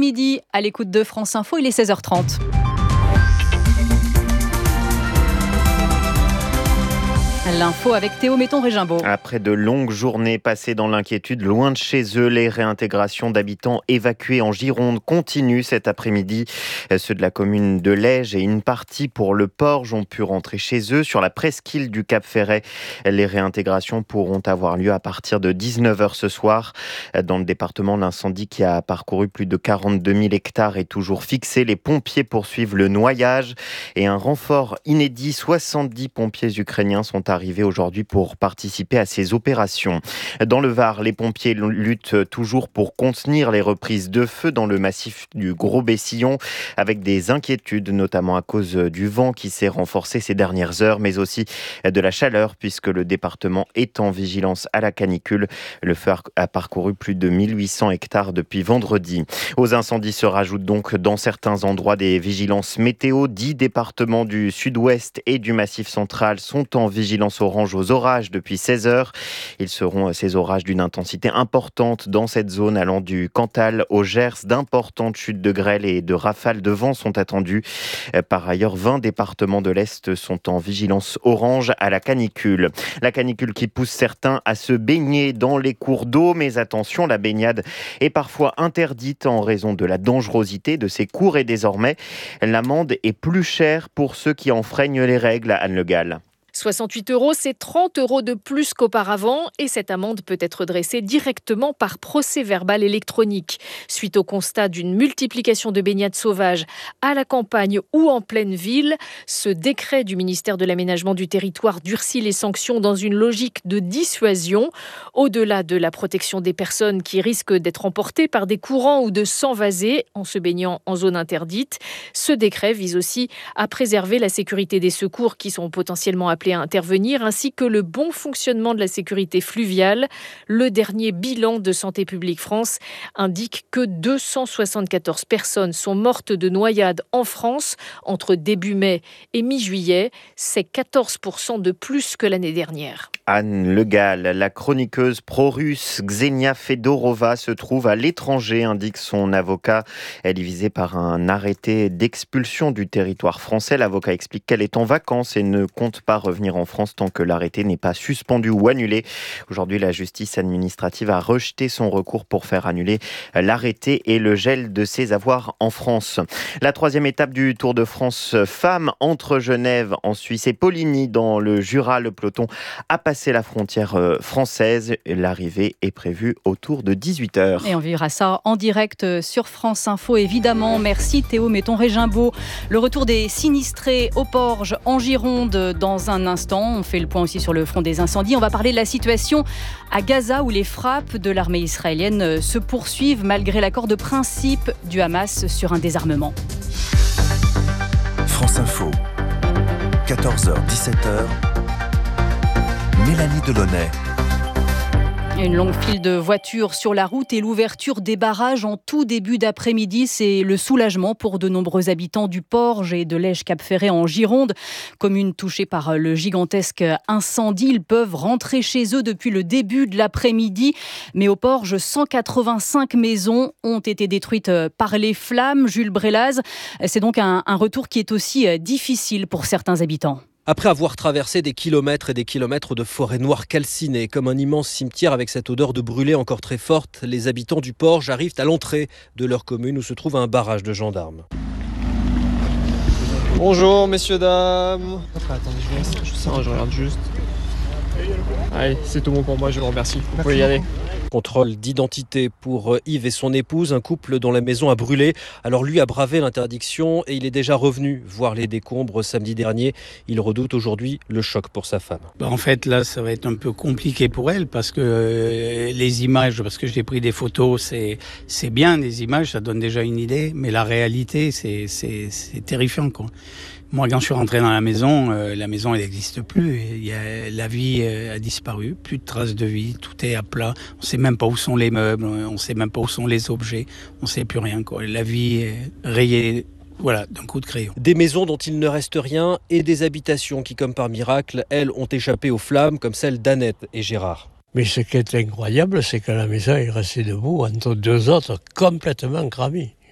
après-midi à l'écoute de France Info, il est 16h30. L'info avec Théo Méton-Régimbaud. Après de longues journées passées dans l'inquiétude, loin de chez eux, les réintégrations d'habitants évacués en Gironde continuent cet après-midi. Ceux de la commune de Lège et une partie pour le Porge ont pu rentrer chez eux. Sur la presqu'île du Cap-Ferret, les réintégrations pourront avoir lieu à partir de 19h ce soir. Dans le département, l'incendie qui a parcouru plus de 42 000 hectares est toujours fixé. Les pompiers poursuivent le noyage et un renfort inédit. 70 pompiers ukrainiens sont arrivés aujourd'hui pour participer à ces opérations. Dans le Var, les pompiers luttent toujours pour contenir les reprises de feu dans le massif du Gros-Bessillon, avec des inquiétudes, notamment à cause du vent qui s'est renforcé ces dernières heures, mais aussi de la chaleur, puisque le département est en vigilance à la canicule. Le feu a parcouru plus de 1800 hectares depuis vendredi. Aux incendies se rajoutent donc dans certains endroits des vigilances météo. 10 départements du sud-ouest et du massif central sont en vigilance orange aux orages depuis 16 heures. Ils seront ces orages d'une intensité importante dans cette zone allant du Cantal au Gers. D'importantes chutes de grêle et de rafales de vent sont attendues. Par ailleurs, 20 départements de l'Est sont en vigilance orange à la canicule. La canicule qui pousse certains à se baigner dans les cours d'eau, mais attention, la baignade est parfois interdite en raison de la dangerosité de ces cours et désormais, l'amende est plus chère pour ceux qui enfreignent les règles, Anne Le Gall. 68 €, c'est 30 € de plus qu'auparavant et cette amende peut être dressée directement par procès-verbal électronique. Suite au constat d'une multiplication de baignades sauvages à la campagne ou en pleine ville, ce décret du ministère de l'Aménagement du Territoire durcit les sanctions dans une logique de dissuasion. Au-delà de la protection des personnes qui risquent d'être emportées par des courants ou de s'envaser en se baignant en zone interdite, ce décret vise aussi à préserver la sécurité des secours qui sont potentiellement appelés à intervenir, ainsi que le bon fonctionnement de la sécurité fluviale. Le dernier bilan de Santé publique France indique que 274 personnes sont mortes de noyade en France entre début mai et mi-juillet. C'est 14% de plus que l'année dernière. Anne Le Gall, la chroniqueuse pro-russe Ksenia Fedorova se trouve à l'étranger, indique son avocat. Elle est visée par un arrêté d'expulsion du territoire français. L'avocat explique qu'elle est en vacances et ne compte pas revenir en France tant que l'arrêté n'est pas suspendu ou annulé. Aujourd'hui, la justice administrative a rejeté son recours pour faire annuler l'arrêté et le gel de ses avoirs en France. La troisième étape du Tour de France femmes entre Genève en Suisse et Poligny dans le Jura. Le peloton a passé la frontière française. L'arrivée est prévue autour de 18h. Et on vivra ça en direct sur France Info, évidemment. Merci Théo Méton-Régimbaud. Le retour des sinistrés au Porge en Gironde dans un instant. On fait le point aussi sur le front des incendies. On va parler de la situation à Gaza où les frappes de l'armée israélienne se poursuivent malgré l'accord de principe du Hamas sur un désarmement. France Info, 14h-17h, Mélanie Delaunay. Une longue file de voitures sur la route et l'ouverture des barrages en tout début d'après-midi. C'est le soulagement pour de nombreux habitants du Porge et de Lège-Cap-Ferret en Gironde. Commune touchée par le gigantesque incendie. Ils peuvent rentrer chez eux depuis le début de l'après-midi. Mais au Porge, 185 maisons ont été détruites par les flammes. Jules Brélaz, c'est donc un retour qui est aussi difficile pour certains habitants. Après avoir traversé des kilomètres et des kilomètres de forêt noire calcinée, comme un immense cimetière avec cette odeur de brûlé encore très forte, les habitants du Porge arrivent à l'entrée de leur commune où se trouve un barrage de gendarmes. Bonjour messieurs, dames. Attendez, je regarde juste. Allez, c'est tout bon pour moi, je vous remercie. Vous pouvez y aller. Contrôle d'identité pour Yves et son épouse, un couple dont la maison a brûlé. Alors lui a bravé l'interdiction et il est déjà revenu voir les décombres samedi dernier. Il redoute aujourd'hui le choc pour sa femme. En fait, là, ça va être un peu compliqué pour elle parce que les images, parce que j'ai pris des photos, c'est bien des images, ça donne déjà une idée, mais la réalité, c'est terrifiant, quoi. Moi, quand je suis rentré dans la maison, elle n'existe plus. La vie a disparu, plus de traces de vie, tout est à plat. On ne sait même pas où sont les meubles, on ne sait même pas où sont les objets, on ne sait plus rien, quoi. La vie est rayée, voilà, d'un coup de crayon. Des maisons dont il ne reste rien et des habitations qui, comme par miracle, elles ont échappé aux flammes, comme celle d'Annette et Gérard. Mais ce qui est incroyable, c'est que la maison est restée debout entre deux autres complètement cramées.